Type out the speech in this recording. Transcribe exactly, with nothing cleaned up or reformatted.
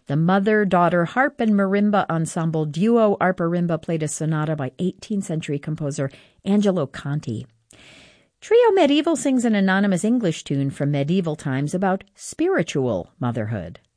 The mother-daughter harp and marimba ensemble duo Arpa-Rimba played a sonata by eighteenth century composer Angelo Conti. Trio Medieval sings an anonymous English tune from medieval times about spiritual motherhood.